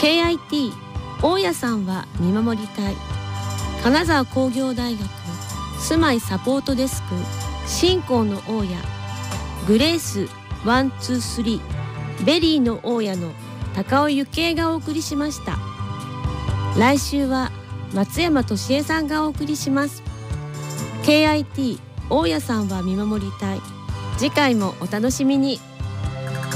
KIT 大家さんは見守りたい。金沢工業大学住まいサポートデスク新興の大家グレース123ベリーの大家の高尾幸恵がお送りしました。来週は松山俊恵さんがお送りします。 KIT 大家さんは見守りたい。次回もお楽しみに。